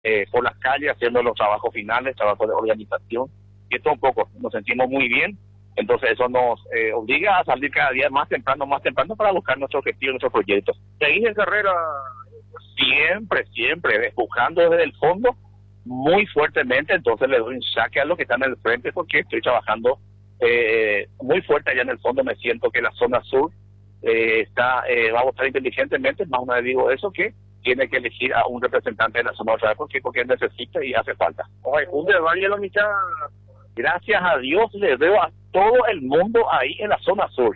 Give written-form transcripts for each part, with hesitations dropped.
por las calles haciendo los trabajos finales, trabajos de organización, y esto un poco nos sentimos muy bien. Entonces eso nos obliga a salir cada día más temprano para buscar nuestro objetivo, nuestros proyectos. ¿Seguís en carrera? Siempre, buscando desde el fondo muy fuertemente. Entonces le doy un saque a los que están en el frente porque estoy trabajando muy fuerte allá en el fondo. Me siento que la zona sur va a votar inteligentemente, más una vez digo eso, que tiene que elegir a un representante de la zona otra vez porque necesita y hace falta. Oye, un de Valle la mitad. Gracias a Dios le veo a todo el mundo ahí en la zona sur.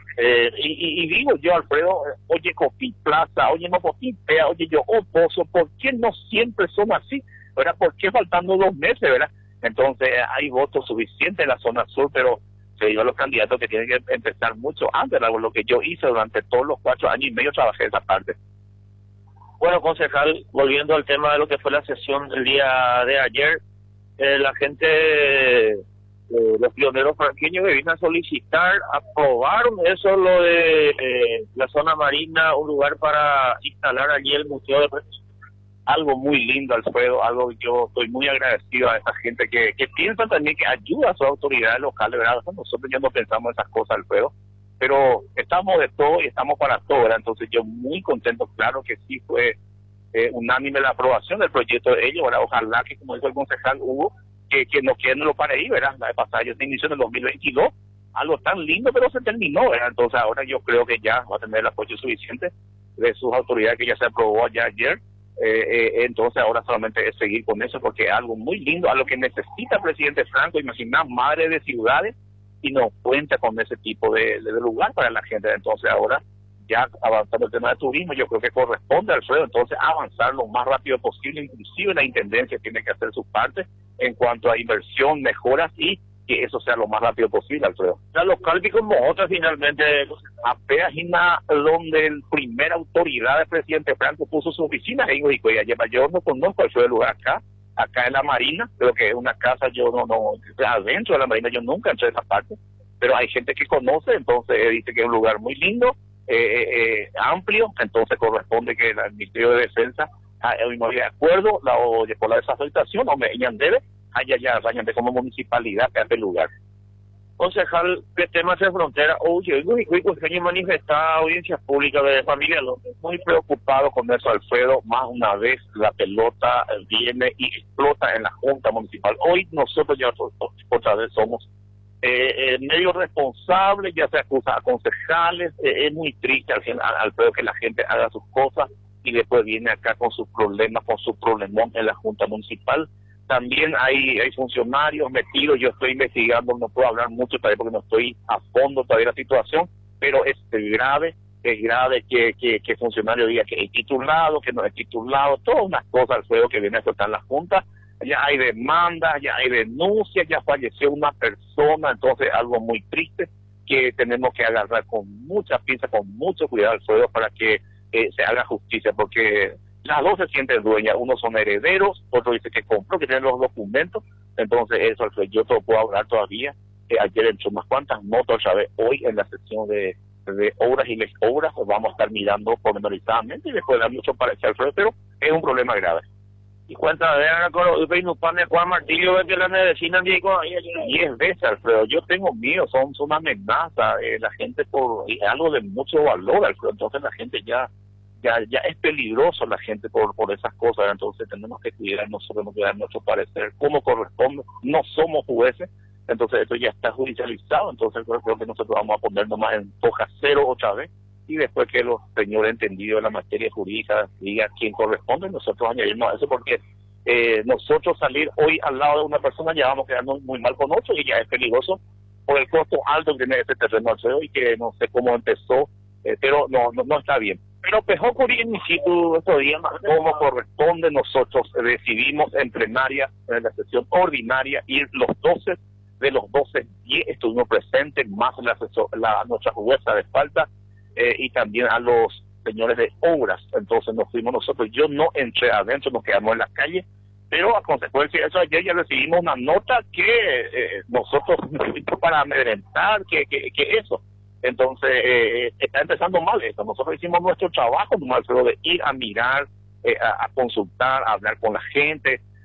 Y digo yo, Alfredo, oye, Copí Plaza, oye, no Copí Pea, oye, yo, Pozo, ¿por qué no siempre son así? ¿Verdad? ¿Por qué faltando 2 meses, verdad? Entonces, hay votos suficientes en la zona sur, pero se digo a los candidatos que tienen que empezar mucho antes, ¿verdad? Lo que yo hice durante todos los 4 años y medio, trabajé esa parte. Bueno, concejal, volviendo al tema de lo que fue la sesión del día de ayer, la gente... los pioneros franqueños que vienen a solicitar, aprobaron eso, lo de la zona marina, un lugar para instalar allí el museo de... Algo muy lindo, Alfredo, algo que yo estoy muy agradecido a esa gente que piensa también, que ayuda a sus autoridades locales, ¿verdad? Nosotros ya no pensamos esas cosas, Alfredo, pero estamos de todo y estamos para todo, ¿verdad? Entonces yo muy contento, claro que sí fue unánime la aprobación del proyecto de ellos, ¿verdad? Ojalá que, como dijo el concejal Hugo, que no queden lo para ahí, ¿verdad? La de pasada ya se inició en el 2022, algo tan lindo, pero se terminó, ¿verdad? Entonces ahora yo creo que ya va a tener el apoyo suficiente de sus autoridades, que ya se aprobó ya ayer. Entonces ahora solamente es seguir con eso, porque es algo muy lindo, a lo que necesita el presidente Franco. Imaginar, madre de ciudades, y no cuenta con ese tipo de lugar para la gente. Entonces ahora, ya avanzando el tema de turismo, yo creo que corresponde a Alfredo entonces avanzar lo más rápido posible. Inclusive la intendencia tiene que hacer su parte en cuanto a inversión, mejoras, y que eso sea lo más rápido posible, Alfredo. La local vi como otra finalmente, apenas donde el primera autoridad del presidente Franco puso su oficina, yo no conozco el lugar acá en la Marina, creo que es una casa, yo no, adentro de la Marina yo nunca entré a esa parte, pero hay gente que conoce, entonces dice que es un lugar muy lindo, amplio, entonces corresponde que el Ministerio de Defensa, de acuerdo, por la desafectación, o me debe, ya vayan de como municipalidad que hace lugar. Concejal, ¿qué temas de frontera? Oye, que manifestar audiencias públicas de familia López. Muy preocupado con eso, Alfredo. Más una vez la pelota viene y explota en la Junta Municipal. Hoy nosotros ya otra vez somos medio responsables, ya se acusa a concejales. Es muy triste, Alfredo, que la gente haga sus cosas y después viene acá con sus problemas, con su problemón en la Junta Municipal. También hay funcionarios metidos. Yo estoy investigando, no puedo hablar mucho todavía porque no estoy a fondo todavía la situación, pero es grave que funcionario diga que es titulado, que no es titulado, todas unas cosas, Alfredo, que viene a soltar la Junta. Ya hay demandas, ya hay denuncias, ya falleció una persona, entonces algo muy triste que tenemos que agarrar con mucha pinza, con mucho cuidado, Alfredo, para que se haga justicia, porque las dos se sienten dueñas, unos son herederos, otro dice que compró, que tienen los documentos. Entonces eso, Alfredo, yo te lo puedo hablar todavía. Ayer entró unas cuantas notas, ¿sabes? Hoy en la sección de obras y les obras, pues vamos a estar mirando pormenorizadamente y después dar mucho para echar, Alfredo, pero es un problema grave. Y cuántas veces Juan Martillo ve que la medicina 10 veces, Alfredo. Yo tengo miedo, son amenazas, la gente es algo de mucho valor, Alfredo. Entonces la gente ya es peligroso, la gente por esas cosas. Entonces tenemos que cuidarnos, tenemos que dar nuestro parecer como corresponde. No somos jueces, entonces esto ya está judicializado. Entonces creo que nosotros vamos a poner nomás en hoja cero otra vez, y después que los señores entendidos de la materia jurídica digan quién corresponde, nosotros añadirnos a eso, porque nosotros salir hoy al lado de una persona ya vamos quedando muy mal con otro, y ya es peligroso por el costo alto que tiene este terreno, Alfredo, y que no sé cómo empezó, pero no está bien. Pero Pejócuri en Michitu estos días, como corresponde, nosotros decidimos en plenaria, en la sesión ordinaria, ir los 12, de los 12, 10 estuvimos presentes, más nuestra jueza de falta, y también a los señores de obras. Entonces nos fuimos nosotros, yo no entré adentro, nos quedamos en la calle, pero a consecuencia de eso ayer ya recibimos una nota que nosotros para amedrentar, que eso. Entonces está empezando mal esto. Nosotros hicimos nuestro trabajo, Alfredo, de ir a mirar, a consultar, a hablar con la gente,